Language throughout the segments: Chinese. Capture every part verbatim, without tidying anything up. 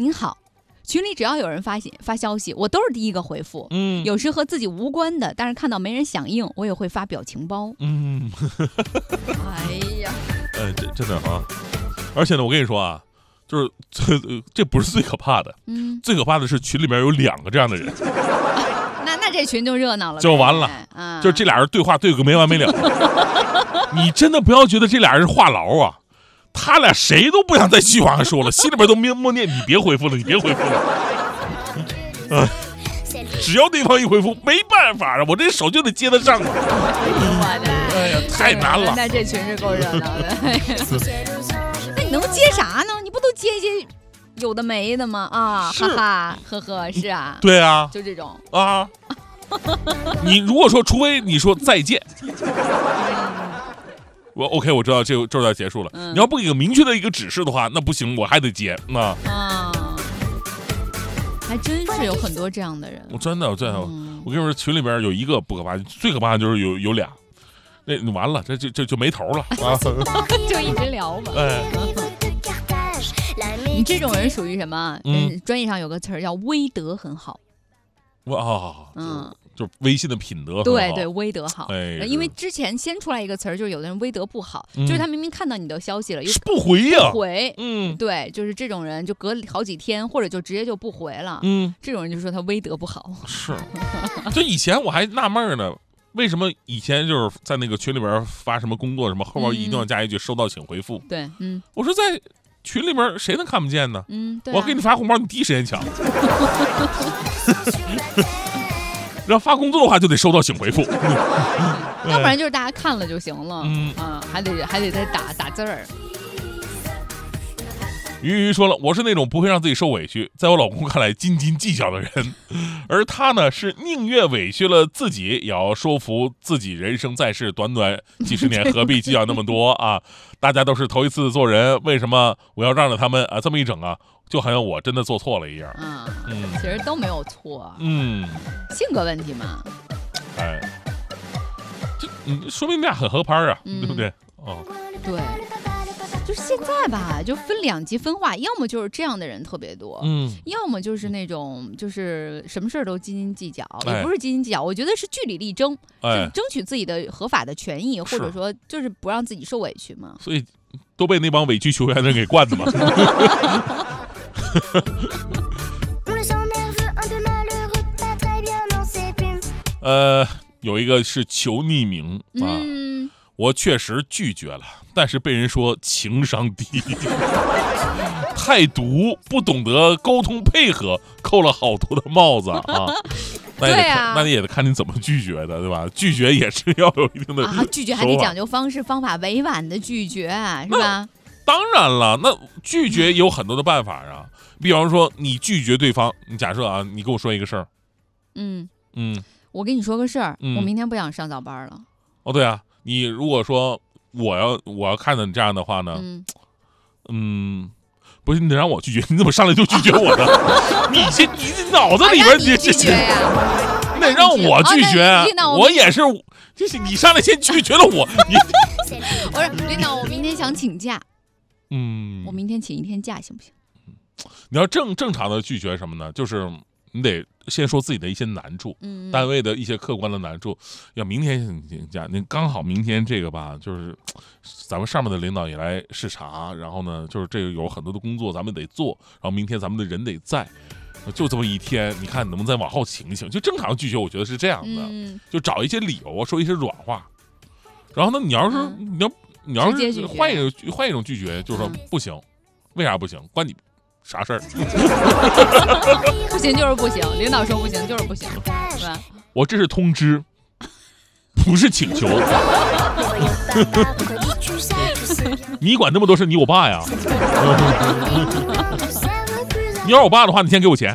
您好。群里只要有人发信发消息，我都是第一个回复。嗯，有时和自己无关的，但是看到没人响应，我也会发表情包。嗯，哎呀， 呃，这真的啊，而且呢，我跟你说啊，就是这这不是最可怕的，嗯，最可怕的是群里面有两个这样的人。 那那这群就热闹了， 就完了，嗯，就这俩人对话对个没完没了。你真的不要觉得这俩人是话痨啊。他俩谁都不想再继续往下说了，心里边都默念你别回复了，你别回复了。呃、只要对方一回复，没办法啊，我这手就得接得上啊。哎呀，太难了。 那这群是够热闹的。那你能接啥呢？你不都接一些有的没的吗？啊，哈哈，呵呵，是啊。 对啊， 就这种啊。你如果说，除非你说再见。我 OK， 我知道这这就结束了、嗯。你要不给个明确的一个指示的话，那不行，我还得接。那啊， 还真是有很多这样的人。 我真的，我真的，嗯、我跟你说，群里边有一个不可怕，最可怕的就是有有俩，那完了，这这这就没头了啊！ 就一直聊吧。哎，你这种人属于什么？嗯，专业上有个词儿叫微德很好。 哇，嗯。就微信的品德很好， 对对，微德好。 哎， 因为之前先出来一个词儿，就是有的人微德不好，嗯、就是他明明看到你的消息了，又不回呀、啊， 不回，嗯，对，就是这种人，就隔好几天，或者就直接就不回了，嗯，这种人就说他微德不好。 是，就以前我还纳闷呢，为什么以前就是在那个群里边发什么工作什么，后边一定要加一句收到请回复。 嗯、对，嗯， 我说在群里边谁能看不见呢？ 嗯，对、啊， 我给你发红包，你第一时间抢。然后发工作的话就得收到请回复， 要不然就是大家看了就行了，嗯啊，还得还得再打打字儿。 鱼鱼说了，我是那种不会让自己受委屈，在我老公看来斤斤计较的人，而他呢是宁愿委屈了自己，也要说服自己，人生在世短短几十年，何必计较那么多啊？大家都是头一次做人，为什么我要让着他们啊？这么一整啊，就好像我真的做错了一样。 嗯嗯，其实都没有错， 嗯， 性格问题嘛。 哎，这嗯，说明你俩很合拍啊，嗯、对不对？哦， 对。就是现在吧，就分两极分化，要么就是这样的人特别多，嗯，要么就是那种就是什么事儿都斤斤计较，哎、也不是斤斤计较，我觉得是据理力争，哎、就是争取自己的合法的权益，或者说就是不让自己受委屈嘛。 所以都被那帮委屈球员的给惯的嘛。呃，有一个是求匿名啊。嗯，我确实拒绝了，但是被人说情商低，太毒，不懂得沟通配合，扣了好多的帽子啊。那也得看，啊、那你也得看你怎么拒绝的，对吧？拒绝也是要有一定的啊，拒绝还得讲究方式方法，委婉的拒绝，是吧？ 当然了，那拒绝有很多的办法啊。比方说，你拒绝对方，你假设啊，你跟我说一个事儿， 嗯嗯， 我跟你说个事儿，嗯、我明天不想上早班了。 哦，对啊。你如果说我要我要看到你这样的话呢，嗯，嗯不是你得让我拒绝，你怎么上来就拒绝我呢？你这你脑子里边你拒绝呀、 啊，你得让我拒绝，哦、我也是，就是你上来先拒绝了我。你我说领导，我明天想请假， 嗯， 我明天请一天假行不行？ 你要正正常的拒绝什么呢？就是你得先说自己的一些难处，嗯，单位的一些客观的难处。要明天请假，您刚好明天这个吧，就是咱们上面的领导也来视察，然后呢，就是这个有很多的工作咱们得做，然后明天咱们的人得在，就这么一天，你看你能不能再往后请一请？就正常拒绝，我觉得是这样的，嗯、就找一些理由，说一些软话。然后呢，你要是、嗯、你要你要是换一种换一种拒绝，就是说、嗯、不行，为啥不行？关你啥事儿？ 不行就是不行，领导说不行就是不行，是吧？ 我这是通知，不是请求。你管那么多事，你我爸呀？你要是我爸的话，你先给我钱。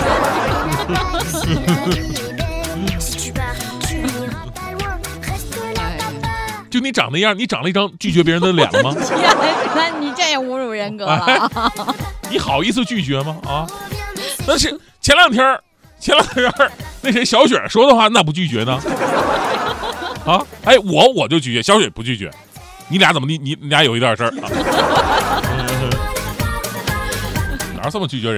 就你长那样，你长了一张拒绝别人的脸了吗？ 那你这也侮辱人格了、啊哎。你好意思拒绝吗？啊！但是前两天，前两天那谁小雪说的话，那不拒绝呢？啊！哎，我我就拒绝，小雪不拒绝，你俩怎么你你你俩有一点事儿啊？哪有这么拒绝人？